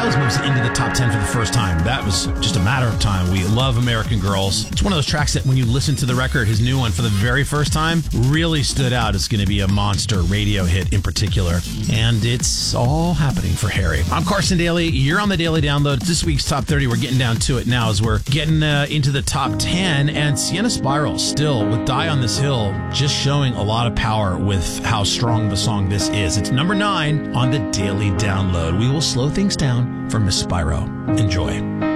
Styles moves into the top 10 for the first time. That was just a matter of time. We love American Girls. It's one of those tracks that when you listen to the record, his new one, for the very first time, really stood out. It's going to be a monster radio hit in particular. And it's all happening for Harry. I'm Carson Daly. You're on the Daily Download. This week's Top 30. We're getting down to it now as we're getting into the top 10. And Sienna Spiral still with Die on This Hill, just showing a lot of power with how strong the song this is. It's number 9 on the Daily Download. We will slow things down for Miss Spyro. Enjoy.